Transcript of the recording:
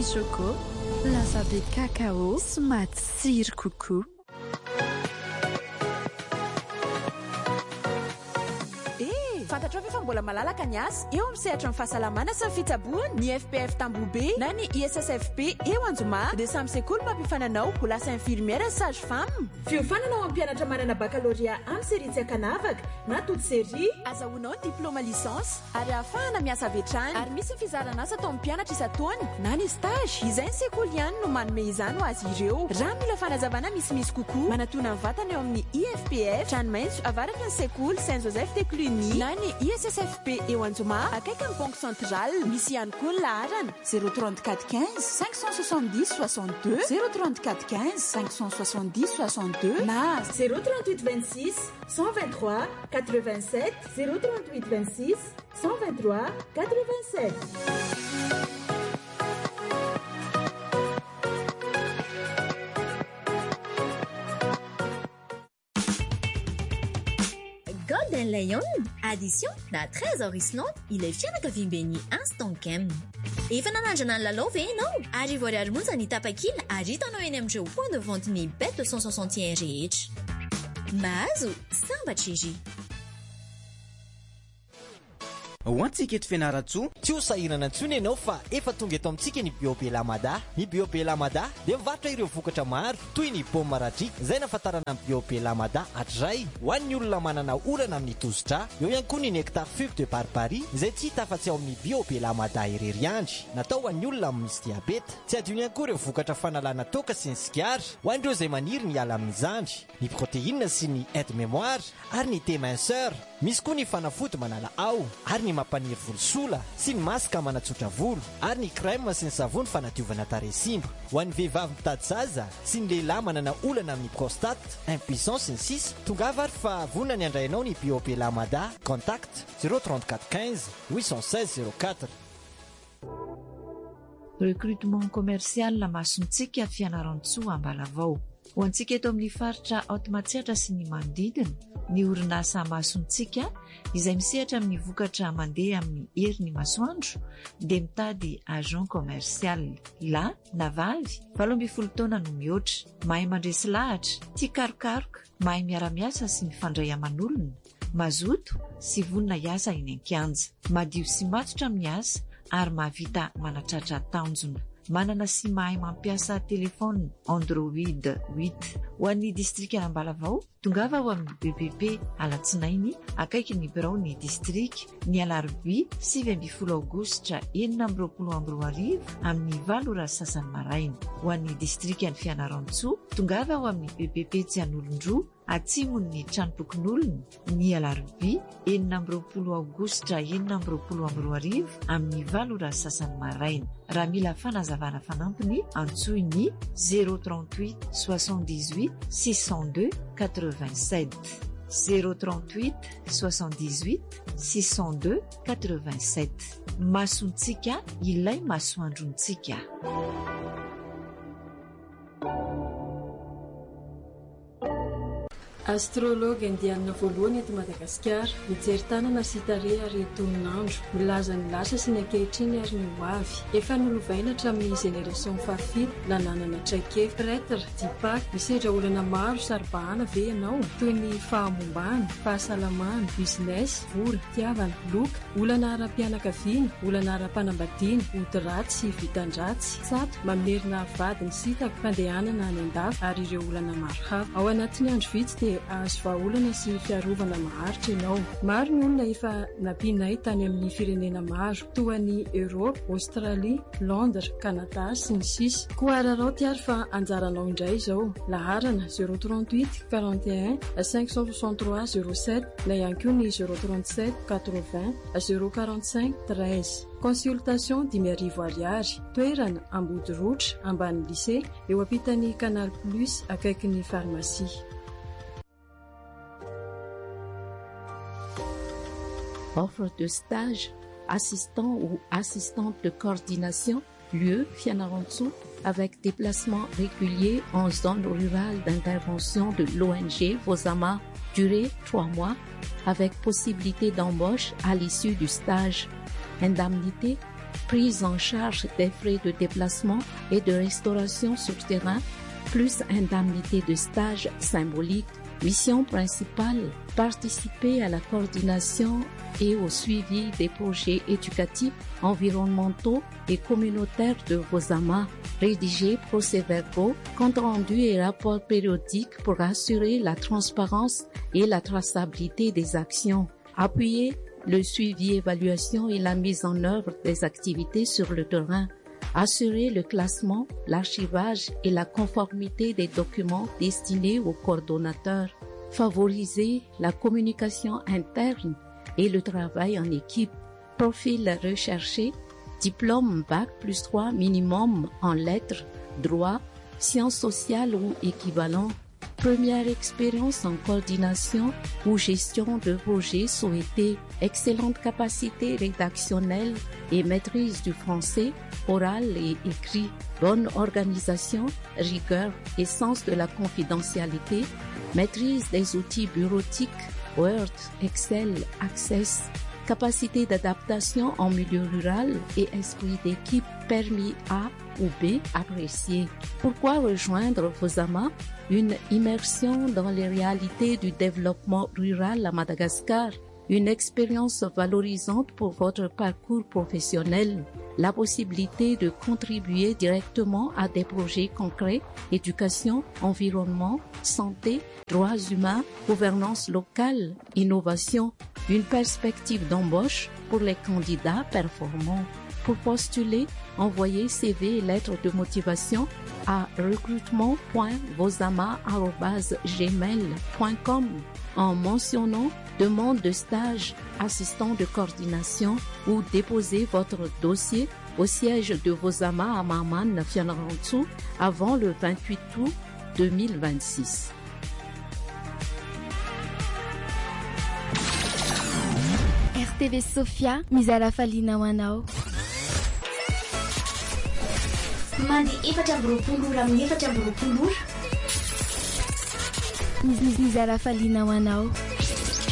choco, lasa be cacao, matsiro kokoa. Fantatra fa mbola malalaka ny asa eo amin'ny sehatra ny fahasalamana sy ny fitsaboana ny FPF Tambobe na ny ISSFP eo Anjoma dia samy sekoly mampifananao ho lasa infirmière sage-femme. Fiofanana ao amin'ny mpianatra manana baccalauréat amin'ny série tsy akanavaka na toute série azahoanao diplôma licence ary ahafahana miasa avy hatrany ary misy ny fizarana asa atao amin'ny mpianatra isan-taona na ny stage izay ny sekoly ihany no manome izany ho azy ireo. Raha mila fanazavana misimisy kokoa manatona ny vatana eo amin'ny IFPF Tranomaitso avaraky ny sekoly Saint-Joseph de Cluny na ny ISSFP eo Anjoma akaiky ny banque centrale. Misy ihany koa ny laharana 034 15 570 62 034 15 570 62 na 038 26 123 87 038 26 123 87. Golden Lion, addition na trésor isinao ilay fianakaviam-ben'ny Instant Kem. Efa nanandrana ny lalao ve ianao? Ary voariary monja ny tapakila ary hitanao eny amin'ireo point de vente ny bet 261 rehetra. Mahazo sambatra izy. Ho antsika eto Fianaratsoa, tsy ho sahirana intsony ianao fa efa tonga eto amintsika ny Biopé Lamada. Ny Biopé Lamada dia mivarotra ireo vokatra maro toy ny paoma maradry izay nafatarana amin'ny Biopé Lamada hatray ho an'ny olona manana orana amin'ny tosidra. Eo ihany koa ny nectar fube de barbarie izay tsy hita afa-tsy ao amin'ny Biopé Lamada irery andry, natao ho an'ny olona misy diabeta. Tsy adino ihany koa ireo vokatra fanalana toaka sy ny sigara ho an'ireo izay maniry ny ala amin'izandry, ny protéine sy ny aide mémoire ary ny thé minceur. Misy koa ny fanafody manala ao ary ny mampaniry volosola sy ny masaka manatsotra volo ary ny crème sy ny savony fanadiovana tarehy-simba. Ho an'ny vehivavy mitady zaza sy ny lehilahy manana olana amin'ny prostate, impuissance sy ny sisa, tongava ary fa vonona ny andrainao ny Biopé Lamada. Contact 034 15 816 04. Recrutement commercial masontsika Fianaratsoa Ambalavao. Ho antsika eto amin'ny faritra Aotomatsihatra sy ny manodidina, ny orinasa masontsika izay misehatra amin'ny vokatra mandeha amin'ny herin'ny masoandro dia mitady agent commercial lahy na vavy 12 taona no mihoatra, mahay mandresy lahatra, tia karokaroka, mahay miara-miasa sy mifandray aman'olona, mazoto sy vonona hiasa eny an-kianja, madio sy matotra amin'ny asa ary mahavita manatratra tanjona. Manana sy mahay mampiasa telefona Android 8. Ho an'ny distrika Ambalavao, tongava ho amin'ny BPP Alatsinainy akaiky ny birao ny distrika ny Alarobia 7 Aogositra 2024 amin'ny 8 sasany maraina. Ho an'ny distrika ny Fianaratsoa, tongava ho amin'ny BPP Tsian'olondroa atsimon'ny trano tokon'olona ny Alarobia 7 Aogositra 2024 amin'ny 8 sasany maraina. Raha mila fanazavana fanampiny, antsoiny 038 78 602 87 038 78 602 87. Masontsika ilay masoandrontsika. Astrologue indiana voalohany eto Madagasikara, mijery tanana sy tarehy ary tononandro, milaza ny lasa sy ny ankehitriny ary ny hoavy. Efa nolovaina hatramin'ny génération fafito, nananana traike, prêtre, dipak, misedra olana maro saribahana ve ianao, toy ny fahamombana, fahasalamana, business, vola, tiavana, loka, olana ara-pianakaviana, olana ara-panambadiana, ody-ratsy sy vitan-dratsy, sato, mamerina vady ny sitako, fandehanana any an-dafy ary ireo olana maro hafa. Ao anatin'ny andro vitsy dia azo vahaolana sy fiarovana maharitra ianao. Maro ny olona efa nampinay tany amin'ny firenena maro toa ny Europe, Australie, Londres, Canada sy ny sisa. Koararao tiary fa anjaranao indray izao. Laharana 038 41 563 07 na ihany koa ny 037 80 045 13. Consultation 10,000 ariary. Toerana Ambodirotra ambany lycée eo ampitan'ny Canal Plus akaikin'ny pharmacie. Offre de stage, assistant ou assistante de coordination, lieu Fianaratsoa, avec déplacement régulier en zone rurale d'intervention de l'ONG Vosama, durée 3 mois, avec possibilité d'embauche à l'issue du stage. Indemnité prise en charge des frais de déplacement et de restauration sur terrain, plus indemnité de stage symbolique. Mission principale, participer à la coordination et au suivi des projets éducatifs, environnementaux et communautaires de Vosama. Rédiger procès-verbaux, comptes rendus et rapports périodiques pour assurer la transparence et la traçabilité des actions. Appuyer le suivi, évaluation et la mise en œuvre des activités sur le terrain. Assurer le classement, l'archivage et la conformité des documents destinés aux coordonnateurs. Favoriser la communication interne et le travail en équipe. Profil recherché, diplôme Bac+3 minimum en lettres, droit, sciences sociales ou équivalent. Première expérience en coordination ou gestion de projets souhaitée, excellente capacité rédactionnelle et maîtrise du français, oral et écrit, bonne organisation, rigueur et sens de la confidentialité, maîtrise des outils bureautiques, Word, Excel, Access, capacité d'adaptation en milieu rural et esprit d'équipe permis A ou B apprécié. Pourquoi rejoindre Vosama? Une immersion dans les réalités du développement rural à Madagascar, une expérience valorisante pour votre parcours professionnel, la possibilité de contribuer directement à des projets concrets, éducation, environnement, santé, droits humains, gouvernance locale, innovation, une perspective d'embauche pour les candidats performants. Pour postuler, envoyez CV et lettres de motivation à recrutement.vosama@gmail.com en mentionnant demande de stage, assistant de coordination ou déposez votre dossier au siège de Vosama à Maman Fianarantsoa avant le 28 août 2026. RTV Sofia mizara faliana ho anao. Mandi efatra amby roapolo ora amin'ny efatra amby roapolo ora. Mizara faliana ho anao.